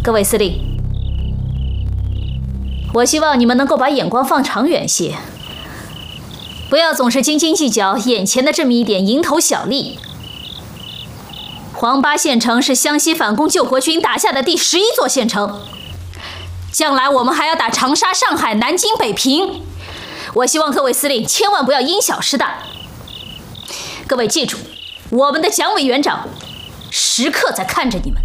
各位司令，我希望你们能够把眼光放长远些，不要总是斤斤计较眼前的这么一点蝇头小利。黄巴县城是湘西反攻救国军打下的第11座县城，将来我们还要打长沙、上海、南京、北平。我希望各位司令千万不要因小失大。各位记住，我们的蒋委员长时刻在看着你们。